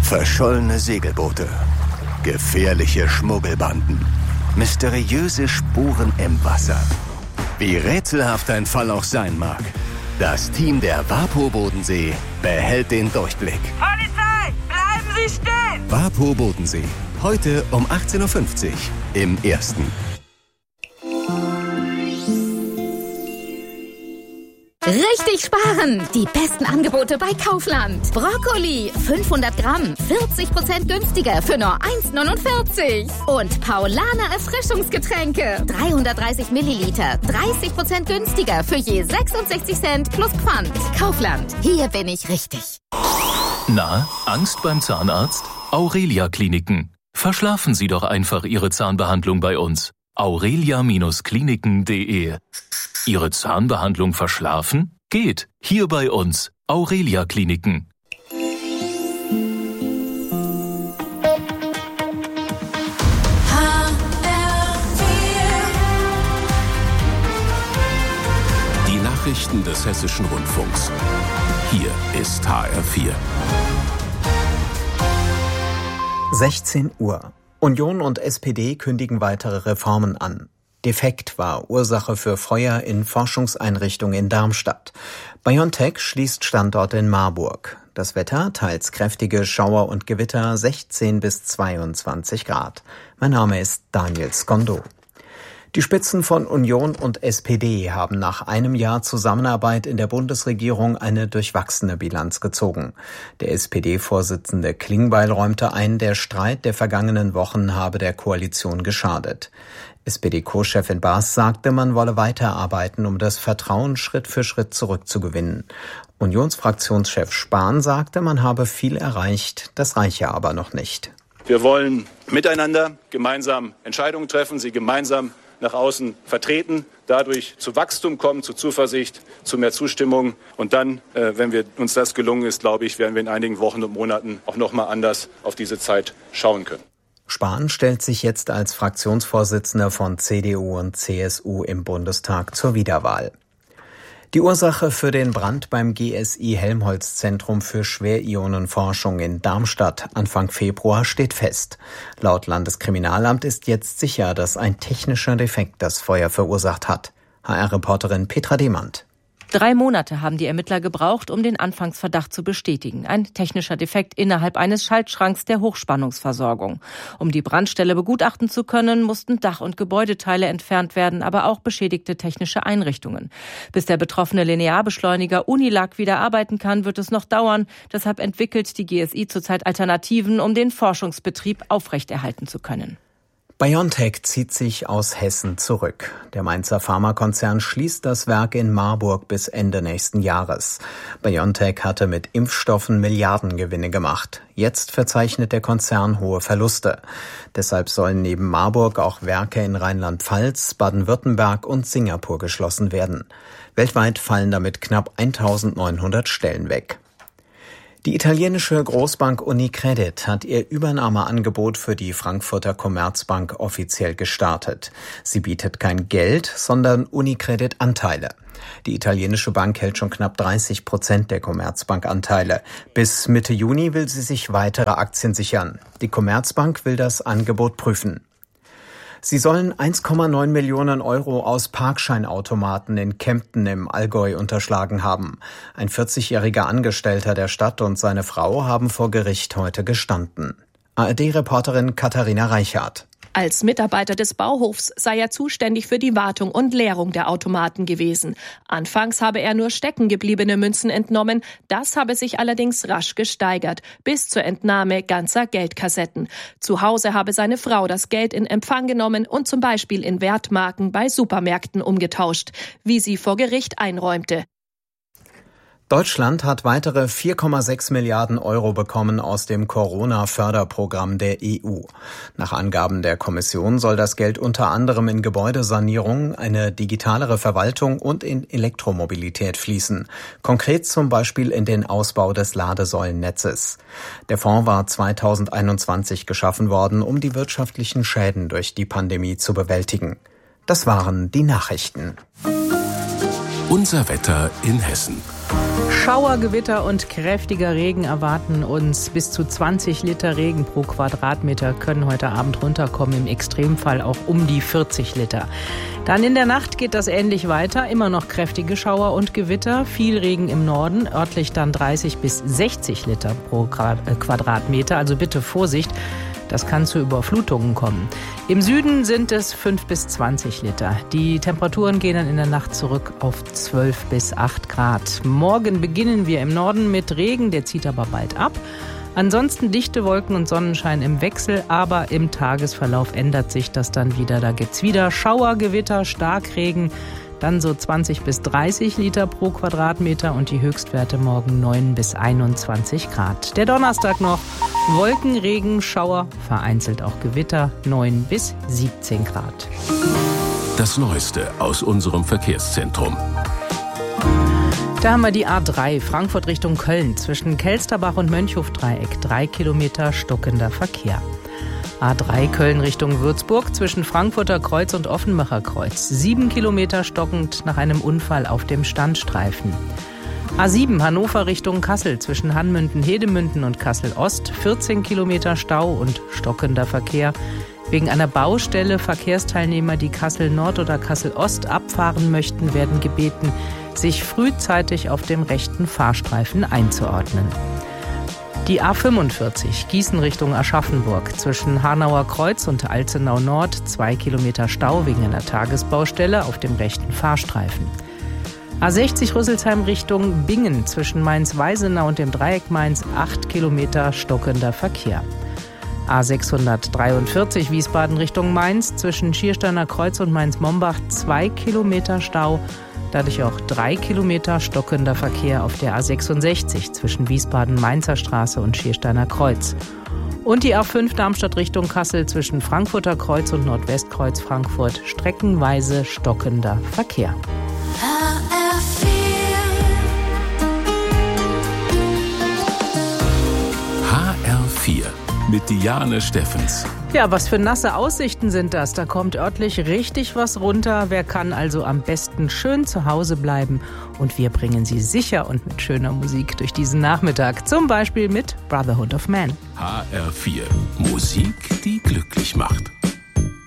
Verschollene Segelboote, gefährliche Schmuggelbanden, mysteriöse Spuren im Wasser. Wie rätselhaft ein Fall auch sein mag, das Team der WaPo Bodensee behält den Durchblick. Polizei, bleiben Sie stehen! WaPo Bodensee, heute um 18.50 Uhr im Ersten. Richtig sparen! Die besten Angebote bei Kaufland. Brokkoli, 500 Gramm, 40% günstiger für nur 1,49. Und Paulaner Erfrischungsgetränke, 330 Milliliter, 30% günstiger für je 66 Cent plus Pfand. Kaufland, hier bin ich richtig. Na, Angst beim Zahnarzt? Aurelia Kliniken. Verschlafen Sie doch einfach Ihre Zahnbehandlung bei uns. aurelia-kliniken.de. Ihre Zahnbehandlung verschlafen? Geht. Hier bei uns. Aurelia Kliniken. Die Nachrichten des Hessischen Rundfunks. Hier ist HR4. 16 Uhr. Union und SPD kündigen weitere Reformen an. Defekt war Ursache für Feuer in Forschungseinrichtung in Darmstadt. BioNTech schließt Standort in Marburg. Das Wetter, teils kräftige Schauer und Gewitter, 16 bis 22 Grad. Mein Name ist Daniel Skondo. Die Spitzen von Union und SPD haben nach einem Jahr Zusammenarbeit in der Bundesregierung eine durchwachsene Bilanz gezogen. Der SPD-Vorsitzende Klingbeil räumte ein, der Streit der vergangenen Wochen habe der Koalition geschadet. SPD-Co-Chefin Baas sagte, man wolle weiterarbeiten, um das Vertrauen Schritt für Schritt zurückzugewinnen. Unionsfraktionschef Spahn sagte, man habe viel erreicht, das reiche aber noch nicht. Wir wollen miteinander gemeinsam Entscheidungen treffen, sie gemeinsam nach außen vertreten, dadurch zu Wachstum kommen, zu Zuversicht, zu mehr Zustimmung. Und dann, wenn uns das gelungen ist, glaube ich, werden wir in einigen Wochen und Monaten auch noch mal anders auf diese Zeit schauen können. Spahn stellt sich jetzt als Fraktionsvorsitzender von CDU und CSU im Bundestag zur Wiederwahl. Die Ursache für den Brand beim GSI Helmholtz-Zentrum für Schwerionenforschung in Darmstadt Anfang Februar steht fest. Laut Landeskriminalamt ist jetzt sicher, dass ein technischer Defekt das Feuer verursacht hat. HR-Reporterin Petra Demand. 3 Monate haben die Ermittler gebraucht, um den Anfangsverdacht zu bestätigen. Ein technischer Defekt innerhalb eines Schaltschranks der Hochspannungsversorgung. Um die Brandstelle begutachten zu können, mussten Dach- und Gebäudeteile entfernt werden, aber auch beschädigte technische Einrichtungen. Bis der betroffene Linearbeschleuniger Unilag wieder arbeiten kann, wird es noch dauern. Deshalb entwickelt die GSI zurzeit Alternativen, um den Forschungsbetrieb aufrechterhalten zu können. BioNTech zieht sich aus Hessen zurück. Der Mainzer Pharmakonzern schließt das Werk in Marburg bis Ende nächsten Jahres. BioNTech hatte mit Impfstoffen Milliardengewinne gemacht. Jetzt verzeichnet der Konzern hohe Verluste. Deshalb sollen neben Marburg auch Werke in Rheinland-Pfalz, Baden-Württemberg und Singapur geschlossen werden. Weltweit fallen damit knapp 1900 Stellen weg. Die italienische Großbank Unicredit hat ihr Übernahmeangebot für die Frankfurter Commerzbank offiziell gestartet. Sie bietet kein Geld, sondern Unicredit-Anteile. Die italienische Bank hält schon knapp 30% der Commerzbank-Anteile. Bis Mitte Juni will sie sich weitere Aktien sichern. Die Commerzbank will das Angebot prüfen. Sie sollen 1,9 Millionen Euro aus Parkscheinautomaten in Kempten im Allgäu unterschlagen haben. Ein 40-jähriger Angestellter der Stadt und seine Frau haben vor Gericht heute gestanden. ARD-Reporterin Katharina Reichardt. Als Mitarbeiter des Bauhofs sei er zuständig für die Wartung und Leerung der Automaten gewesen. Anfangs habe er nur steckengebliebene Münzen entnommen. Das habe sich allerdings rasch gesteigert, bis zur Entnahme ganzer Geldkassetten. Zu Hause habe seine Frau das Geld in Empfang genommen und zum Beispiel in Wertmarken bei Supermärkten umgetauscht, wie sie vor Gericht einräumte. Deutschland hat weitere 4,6 Milliarden Euro bekommen aus dem Corona-Förderprogramm der EU. Nach Angaben der Kommission soll das Geld unter anderem in Gebäudesanierung, eine digitalere Verwaltung und in Elektromobilität fließen. Konkret zum Beispiel in den Ausbau des Ladesäulennetzes. Der Fonds war 2021 geschaffen worden, um die wirtschaftlichen Schäden durch die Pandemie zu bewältigen. Das waren die Nachrichten. Unser Wetter in Hessen. Schauer, Gewitter und kräftiger Regen erwarten uns. Bis zu 20 Liter Regen pro Quadratmeter können heute Abend runterkommen, im Extremfall auch um die 40 Liter. Dann in der Nacht geht das ähnlich weiter, immer noch kräftige Schauer und Gewitter, viel Regen im Norden, örtlich dann 30 bis 60 Liter pro Quadratmeter, also bitte Vorsicht. Das kann zu Überflutungen kommen. Im Süden sind es 5 bis 20 Liter. Die Temperaturen gehen dann in der Nacht zurück auf 12 bis 8 Grad. Morgen beginnen wir im Norden mit Regen, der zieht aber bald ab. Ansonsten dichte Wolken und Sonnenschein im Wechsel, aber im Tagesverlauf ändert sich das dann wieder. Da gibt's wieder Schauer, Gewitter, Starkregen, dann so 20 bis 30 Liter pro Quadratmeter und die Höchstwerte morgen 9 bis 21 Grad. Der Donnerstag noch Wolken, Regen, Schauer, vereinzelt auch Gewitter, 9 bis 17 Grad. Das Neueste aus unserem Verkehrszentrum. Da haben wir die A3, Frankfurt Richtung Köln, zwischen Kelsterbach und Mönchhofdreieck, 3 Kilometer stockender Verkehr. A3 Köln Richtung Würzburg, zwischen Frankfurter Kreuz und Offenbacher Kreuz, 7 Kilometer stockend nach einem Unfall auf dem Standstreifen. A7 Hannover Richtung Kassel, zwischen Hanmünden-Hedemünden und Kassel-Ost, 14 Kilometer Stau und stockender Verkehr. Wegen einer Baustelle Verkehrsteilnehmer, die Kassel-Nord oder Kassel-Ost abfahren möchten, werden gebeten, sich frühzeitig auf dem rechten Fahrstreifen einzuordnen. Die A45 Gießen Richtung Aschaffenburg, zwischen Hanauer Kreuz und Alzenau Nord, 2 Kilometer Stau wegen einer Tagesbaustelle auf dem rechten Fahrstreifen. A60 Rüsselsheim Richtung Bingen, zwischen Mainz-Weisenau und dem Dreieck Mainz, 8 Kilometer stockender Verkehr. A643 Wiesbaden Richtung Mainz, zwischen Schiersteiner Kreuz und Mainz-Mombach, 2 Kilometer Stau. Dadurch auch 3 Kilometer stockender Verkehr auf der A66 zwischen Wiesbaden-Mainzer Straße und Schiersteiner Kreuz. Und die A5 Darmstadt Richtung Kassel zwischen Frankfurter Kreuz und Nordwestkreuz Frankfurt, streckenweise stockender Verkehr. HR4 mit Diane Steffens. Ja, was für nasse Aussichten sind das? Da kommt örtlich richtig was runter. Wer kann also am besten schön zu Hause bleiben? Und wir bringen Sie sicher und mit schöner Musik durch diesen Nachmittag. Zum Beispiel mit Brotherhood of Man. HR4. Musik, die glücklich macht.